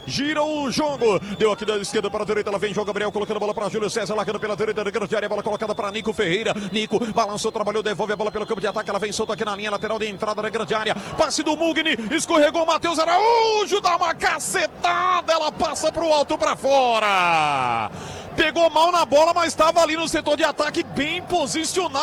gira o jogo. Deu aqui da esquerda para a direita, ela vem João Gabriel colocando a bola para Júlio César, largando pela direita da grande área, bola colocada para Nico Ferreira. Nico balançou, trabalhou, devolve a bola pelo campo de ataque, ela vem solta aqui na linha lateral de entrada da grande área. Passe do Mugni, escorregou Matheus Araújo, dá uma cacetada, ela passa pro alto, para fora. Pegou mal na bola, mas estava ali no setor de ataque, bem posicionado.